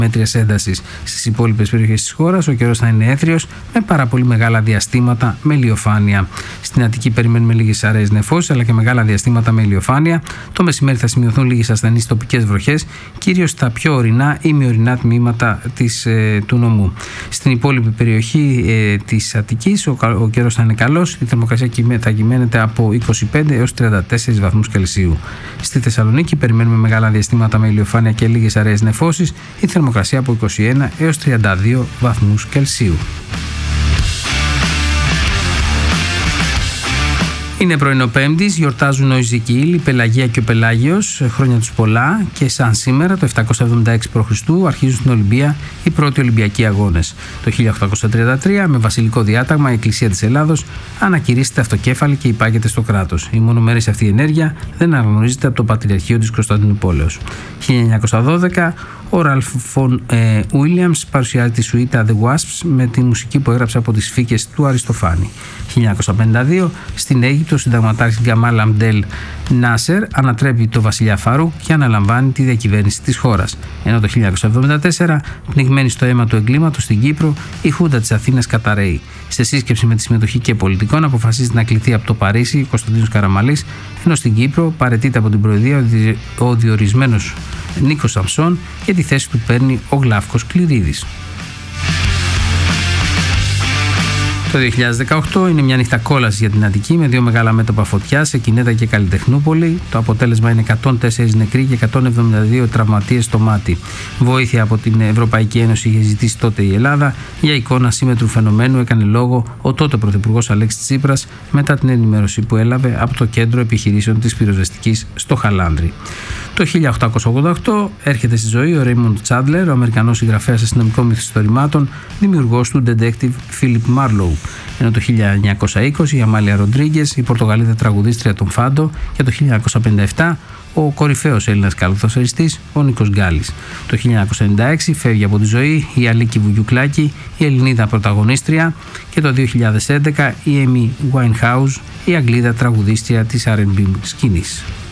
μέτριας έντασης. Στις υπόλοιπες περιοχές της χώρας ο καιρός θα είναι έθριος με πάρα πολύ μεγάλα διαστήματα με ηλιοφάνεια. Στην Αττική περιμένουμε λίγες αραιές νεφώσεις αλλά και μεγάλα διαστήματα με ηλιοφάνεια. Το μεσημέρι θα σημειωθούν λίγες ασθενείς τοπικές βροχές, κυρίως στα πιο ορεινά ή μειωρινά τμήματα του νομού. Στην υπόλοιπη περιοχή της Αττικής ο καιρός θα είναι καλός. Η θερμοκρασία θα κυμαίνεται από 25 έως 34 βαθμούς Κελσίου. Στη Θεσσαλονίκη περιμένουμε μεγάλα διαστήματα με ηλιοφάνεια και λίγες αραιές νεφώσεις. Η θερμοκρασία από 21 έως 32 βαθμούς Κελσίου. Είναι πρωινό Πέμπτης, γιορτάζουν ο Ιζικιήλ, η Πελαγία και ο Πελάγιος, χρόνια τους πολλά, και σαν σήμερα το 776 π.Χ. αρχίζουν στην Ολυμπία οι πρώτοι Ολυμπιακοί αγώνες. Το 1833 με βασιλικό διάταγμα η Εκκλησία της Ελλάδος ανακηρύσσεται αυτοκέφαλη και υπάγεται στο κράτος. Η μονομερής αυτή ενέργεια δεν αναγνωρίζεται από το Πατριαρχείο της Κωνσταντινούπολεως. 1912 ο Ραλφ Φον Ουίλιαμς παρουσιάζει τη σουίτα The Wasps με τη μουσική που έγραψε από τις φύκες του Αριστοφάνη. 1952 στην Αίγυπτο ο συνταγματάρχης Γκαμάλ Αμπντέλ Νάσερ ανατρέπει το βασιλιά Φαρούκ και αναλαμβάνει τη διακυβέρνηση της χώρας. Ενώ το 1974, πνιγμένη στο αίμα του εγκλήματος στην Κύπρο, η Χούντα της Αθήνας καταρρέει. Σε σύσκεψη με τη συμμετοχή και πολιτικών αποφασίζει να κληθεί από το Παρίσι Κωνσταντίνος Καραμαλής, ενώ στην Κύπρο παραιτείται από την προεδρία ο διορισμένος Νίκος Σαμψών και τη θέση του παίρνει ο Γλάφκος Κληρίδης. Το 2018 είναι μια νύχτα κόλασης για την Αττική με 2 μεγάλα μέτωπα φωτιάς σε Κινέτα και Καλλιτεχνούπολη. Το αποτέλεσμα είναι 104 νεκροί και 172 τραυματίες στο μάτι. Βοήθεια από την Ευρωπαϊκή Ένωση είχε ζητήσει τότε η Ελλάδα. Για εικόνα σύμμετρου φαινομένου έκανε λόγο ο τότε Πρωθυπουργός Αλέξης Τσίπρας μετά την ενημέρωση που έλαβε από το Κέντρο Επιχειρήσεων της Πυροσβεστικής στο Χαλάνδρι. Το 1888 έρχεται στη ζωή ο Ρέιμοντ Τσάντλερ, ο Αμερικανός συγγραφέας αστυνομικών μυθιστορημάτων, δημιουργός του detective Philip Marlowe. Ενώ το 1920 η Αμάλια Ροντρίγκες, η Πορτογαλίδα τραγουδίστρια των Φάντο, και το 1957 ο κορυφαίος Έλληνας καλαθοσφαιριστής ο Νίκος Γκάλης. Το 1996 φεύγει από τη ζωή η Αλίκη Βουγιουκλάκη, η Ελληνίδα πρωταγωνίστρια, και το 2011 η Amy Winehouse, η Αγγλίδα τραγουδίστρια της R&B σκηνής.